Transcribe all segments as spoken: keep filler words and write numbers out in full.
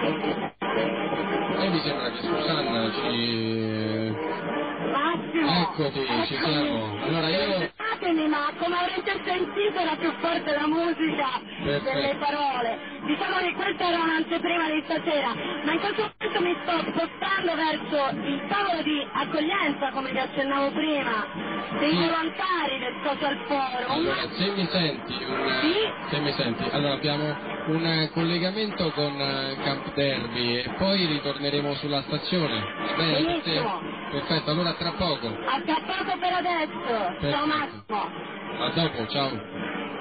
E mi sembra che Susanna ci... Massimo! Eccoti, ci siamo. Allora io... Scusatemi, ma come avrete sentito era più forte la musica Perfetto. delle parole. Diciamo che questa era un'anteprima di stasera, ma in questo momento mi sto spostando verso il tavolo di accoglienza, come vi accennavo prima, dei Sì. volontari del Social Forum. Allora, se mi senti, un... Sì? se mi senti, allora abbiamo un collegamento con eh, Camp Derby e poi ritorneremo sulla stazione. Va bene per te? Benissimo. Perfetto, allora tra poco. A tra poco per adesso. Perfetto. Ciao Massimo. A dopo, ciao.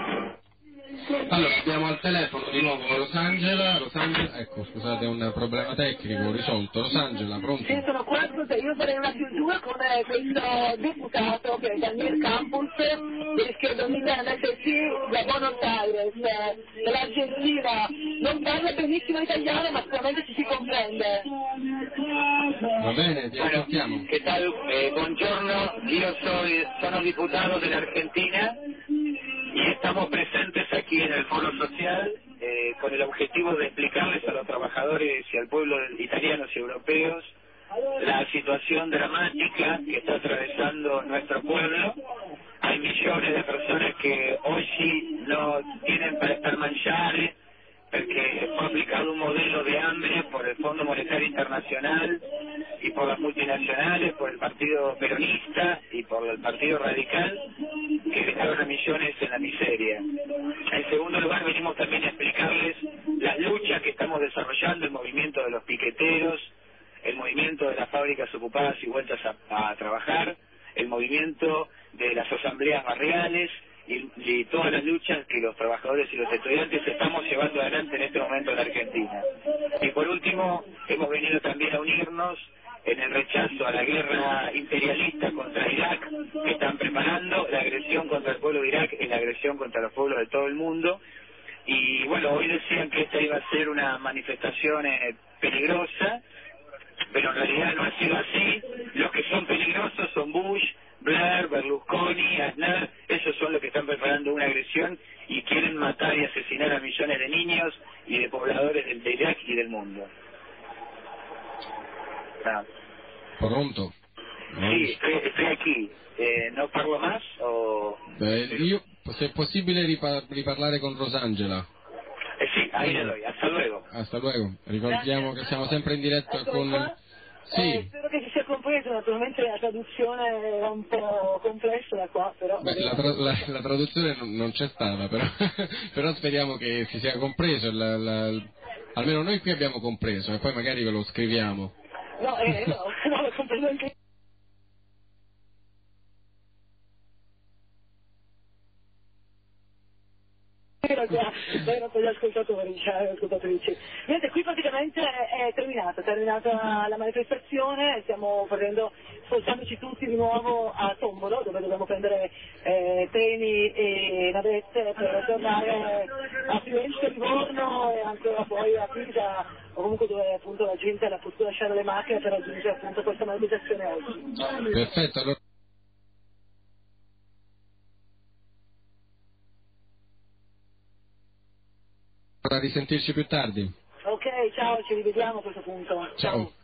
Allora, abbiamo al telefono di nuovo Rosangela. Rosangela, ecco, scusate, un problema tecnico risolto. Rosangela, pronto? Sì, sono qua, scusa, io farei una chiusura con eh, questo deputato che è Daniel Campus dell'Izquierda Unita M S C da Buenos Aires, eh, dell'Argentina. Non parla benissimo italiano, ma sicuramente ci si comprende. Va bene, ti Bueno, ascoltiamo. ¿qué tal? Eh, buongiorno, yo soy, sono diputado de la Argentina y estamos presentes aquí en el Foro Social eh, con el objetivo de explicarles a los trabajadores y al pueblo italianos y europeos la situación dramática que está atravesando nuestro pueblo. Hay millones de personas que oggi no tienen para estar mangiare perché fue aplicado un modelo de hambre por el Fondo Monetario Internacional y por las multinacionales, por el Partido Peronista y por el Partido Radical, que dejaron a millones en la miseria. En segundo lugar, venimos también a explicarles las luchas que estamos desarrollando, el movimiento de los piqueteros, el movimiento de las fábricas ocupadas y vueltas a, a trabajar, el movimiento de las asambleas barriales, Y, y todas las luchas que los trabajadores y los estudiantes estamos llevando adelante en este momento en la Argentina. Y por último, hemos venido también a unirnos en el rechazo a la guerra imperialista contra Irak que están preparando. La agresión contra el pueblo de Irak es la agresión contra los pueblos de todo el mundo. Y bueno, hoy decían que esta iba a ser una manifestación eh, peligrosa, pero en realidad no ha sido así. Los que son peligrosos son Bush, Blair, Berlusconi, Aznar. Esos son los que están preparando una agresión y quieren matar y asesinar a millones de niños y de pobladores del de Irak y del mundo. Ah. Pronto? Sí, estoy, estoy aquí. Eh, ¿No parlo más o...? Beh, io, se è possibile ripa- riparlare con Rosangela. Eh, sì, ahí le doy. Hasta luego. Hasta luego. Ricordiamo che siamo sempre in diretta Eccoli con... qua. Sì. Eh, spero che ci sia compreso, naturalmente la traduzione è un po' complessa da qua, però... Beh, la, tra- la, la traduzione non, non c'è stata, però, però speriamo che si sia compreso, la, la, almeno noi qui abbiamo compreso e poi magari ve lo scriviamo. No, eh, no, no, l'ho compreso anche era qua, era per gli ascoltatori, cioè, le ascoltatrici. Niente, qui praticamente è terminata, è terminata la manifestazione, stiamo prendendo, spostandoci tutti di nuovo a Tombolo, dove dobbiamo prendere eh, treni e navette per tornare a Firenze, Livorno e ancora poi a Pisa, o comunque dove appunto la gente ha potuto lasciare le macchine per raggiungere appunto questa manifestazione oggi. Perfetto, allora... a risentirci più tardi. Ok, ciao, ci rivediamo a questo punto. Ciao.